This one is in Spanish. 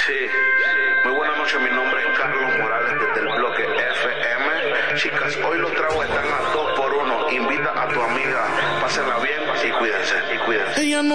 Sí, muy buenas noches, mi nombre es Carlos Morales desde el bloque FM. Chicas, hoy los tragos están a 2 por 1. Invita a tu amiga, pásenla bien y cuídense. Ella no